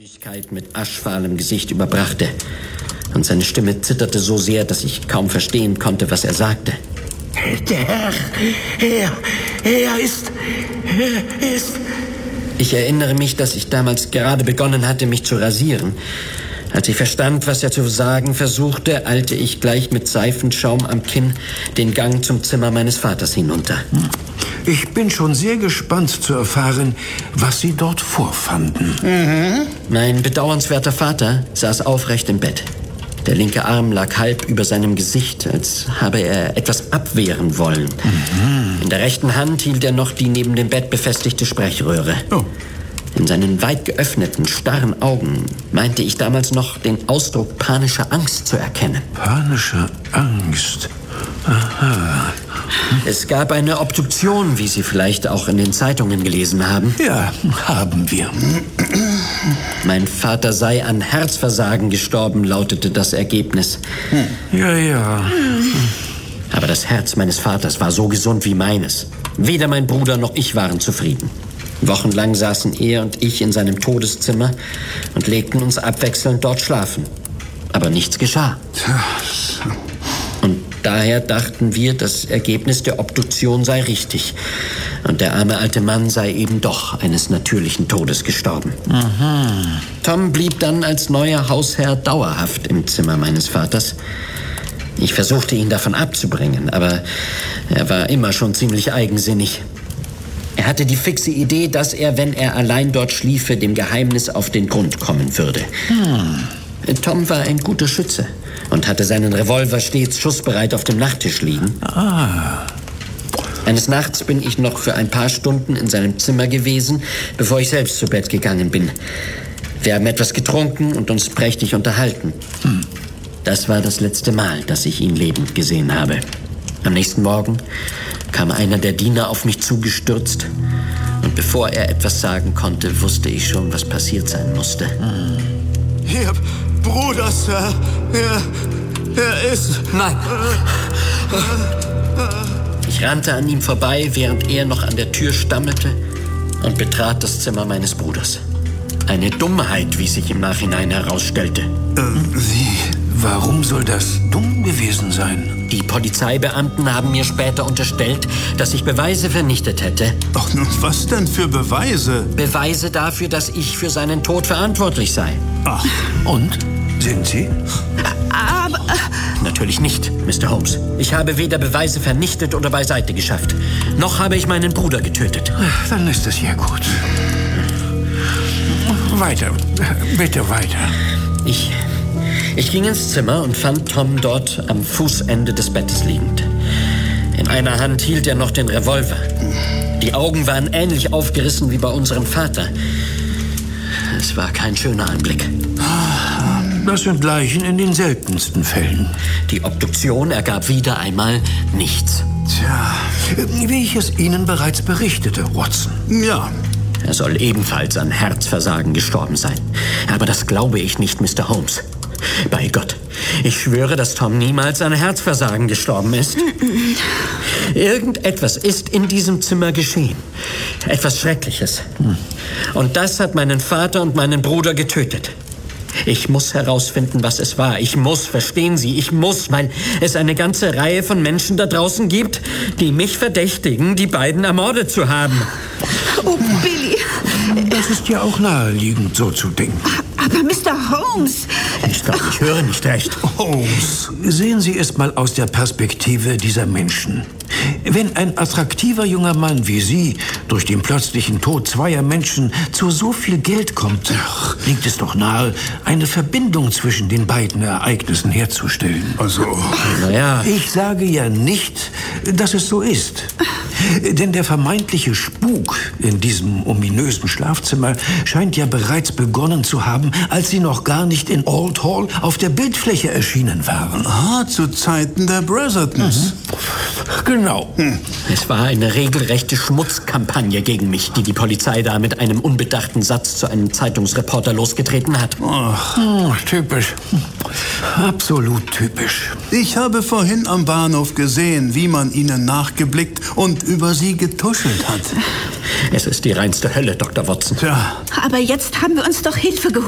Müdigkeit mit aschfahlem Gesicht überbrachte. Und seine Stimme zitterte so sehr, dass ich kaum verstehen konnte, was er sagte. Der Herr, er ist... Ich erinnere mich, dass ich damals gerade begonnen hatte, mich zu rasieren. Als ich verstand, was er zu sagen versuchte, eilte ich gleich mit Seifenschaum am Kinn den Gang zum Zimmer meines Vaters hinunter. Ich bin schon sehr gespannt zu erfahren, was Sie dort vorfanden. Mein bedauernswerter Vater saß aufrecht im Bett. Der linke Arm lag halb über seinem Gesicht, als habe er etwas abwehren wollen. In der rechten Hand hielt er noch die neben dem Bett befestigte Sprechröhre. Oh. In seinen weit geöffneten, starren Augen meinte ich damals noch den Ausdruck panischer Angst zu erkennen. Panische Angst. Aha. Es gab eine Obduktion, wie Sie vielleicht auch in den Zeitungen gelesen haben. Ja, haben wir. Mein Vater sei an Herzversagen gestorben, lautete das Ergebnis. Ja. Aber das Herz meines Vaters war so gesund wie meines. Weder mein Bruder noch ich waren zufrieden. Wochenlang saßen er und ich in seinem Todeszimmer und legten uns abwechselnd dort schlafen. Aber nichts geschah. Und daher dachten wir, das Ergebnis der Obduktion sei richtig. Und der arme alte Mann sei eben doch eines natürlichen Todes gestorben. Tom blieb dann als neuer Hausherr dauerhaft im Zimmer meines Vaters. Ich versuchte, ihn davon abzubringen, aber er war immer schon ziemlich eigensinnig. Er hatte die fixe Idee, dass er, wenn er allein dort schliefe, dem Geheimnis auf den Grund kommen würde. Tom war ein guter Schütze und hatte seinen Revolver stets schussbereit auf dem Nachttisch liegen. Eines Nachts bin ich noch für ein paar Stunden in seinem Zimmer gewesen, bevor ich selbst zu Bett gegangen bin. Wir haben etwas getrunken und uns prächtig unterhalten. Das war das letzte Mal, dass ich ihn lebend gesehen habe. Am nächsten Morgen kam einer der Diener auf mich zugestürzt. Und bevor er etwas sagen konnte, wusste ich schon, was passiert sein musste. Ihr Bruder, Sir. Er ist... Nein! Ich rannte an ihm vorbei, während er noch an der Tür stammelte und betrat das Zimmer meines Bruders. Eine Dummheit, wie sich im Nachhinein herausstellte. Wie? Warum soll das dumm gewesen sein? Die Polizeibeamten haben mir später unterstellt, dass ich Beweise vernichtet hätte. Ach, nun, was denn für Beweise? Beweise dafür, dass ich für seinen Tod verantwortlich sei. Ach, Und? Sind Sie? Aber... Natürlich nicht, Mr. Holmes. Ich habe weder Beweise vernichtet oder beiseite geschafft. Noch habe ich meinen Bruder getötet. Dann ist es ja gut. Weiter. Bitte weiter. Ich ging ins Zimmer und fand Tom dort am Fußende des Bettes liegend. In einer Hand hielt er noch den Revolver. Die Augen waren ähnlich aufgerissen wie bei unserem Vater. Es war kein schöner Anblick. Das sind Leichen in den seltensten Fällen. Die Obduktion ergab wieder einmal nichts. Tja, wie ich es Ihnen bereits berichtete, Watson. ja. Er soll ebenfalls an Herzversagen gestorben sein. Aber das glaube ich nicht, Mr. Holmes. Bei Gott, ich schwöre, dass Tom niemals an Herzversagen gestorben ist. Irgendetwas ist in diesem Zimmer geschehen. Etwas Schreckliches. Und das hat meinen Vater und meinen Bruder getötet. Ich muss herausfinden, was es war. Ich muss, verstehen Sie, ich muss, weil es eine ganze Reihe von Menschen da draußen gibt, die mich verdächtigen, die beiden ermordet zu haben. Oh, Billy. Das ist ja auch naheliegend, so zu denken. Aber Mr. Holmes... Ich glaube, ich höre nicht recht. Holmes, sehen Sie es mal aus der Perspektive dieser Menschen. Wenn ein attraktiver junger Mann wie Sie durch den plötzlichen Tod zweier Menschen zu so viel Geld kommt, liegt es doch nahe, eine Verbindung zwischen den beiden Ereignissen herzustellen. Also... Naja, Ich sage ja nicht, dass es so ist. Denn der vermeintliche Spuk in diesem ominösen Schlafzimmer scheint ja bereits begonnen zu haben, als Sie noch gar nicht in Old Hall auf der Bildfläche erschienen waren. zu Zeiten der Brethertons. Genau. es war eine regelrechte Schmutzkampagne gegen mich, die Polizei da mit einem unbedachten Satz zu einem Zeitungsreporter losgetreten hat. Typisch. Absolut typisch. Ich habe vorhin am Bahnhof gesehen, wie man ihnen nachgeblickt und über sie getuschelt hat. Es ist die reinste Hölle, Dr. Watson. Tja. Aber jetzt haben wir uns doch Hilfe geholt.